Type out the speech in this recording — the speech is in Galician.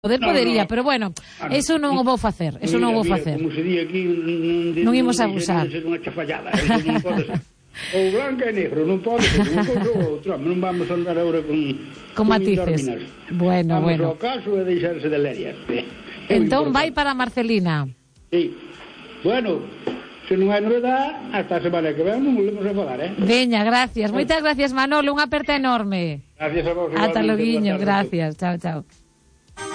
Podería, pero bueno, eso non o vou facer, eso non o vou facer. Como se di aquí, non imos abusar. Unha chafallada, non pode ser. Ou blanca e negro, non pode ser unha cousa ou outra, non vamos a andar agora con matices. Bueno, vamos ao caso e deixarse de lerias. Entón vai para Marcelina. Sí. Bueno, se non hai novedade, hasta a semana que ven non volvemos a falar, Veña, gracias. Moitas gracias, Manolo, unha aperta enorme. Gracias a vos. Ata loguiño, gracias. Chao, chao.